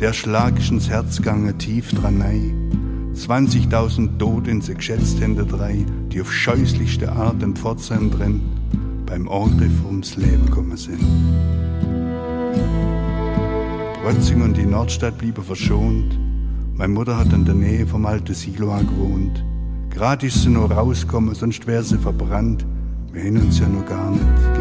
Der Schlag ist ins Herz gegangen, tief dran nei. 20.000 Tote sie geschätzt hinter drei, die auf scheußlichste Art in Pforzheim drin beim Angriff ums Leben gekommen sind. Brötzing und die Nordstadt blieben verschont. Meine Mutter hat in der Nähe vom alten Silo gewohnt. Gerade ist sie noch rausgekommen, sonst wäre sie verbrannt. Wir haben uns ja noch gar nicht